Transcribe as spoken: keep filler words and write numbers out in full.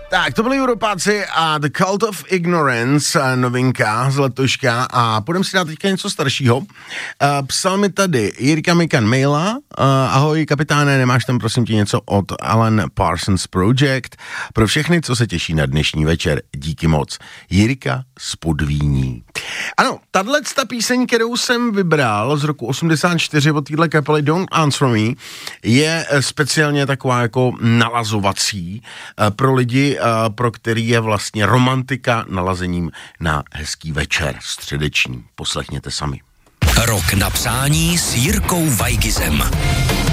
Tak, to byli Europáci a The Cult of Ignorance, novinka z letoška a půjdeme si dát teďka něco staršího. Uh, psal mi tady Jirka Mikan maila. Uh, ahoj kapitáne, nemáš tam prosím tě něco od Alan Parsons Project? Pro všechny, co se těší na dnešní večer, díky moc. Jirka z Podvíní. Ano, tato píseň, kterou jsem vybral z roku osmdesát čtyři od téhle kapely Don't Answer Me, je speciálně taková jako nalazovací uh, pro lidi, uh, pro který je vlastně romantika nalazením na hezký večer středeční. Poslechněte sami. Rok na přání s Jirkou Vajgizem.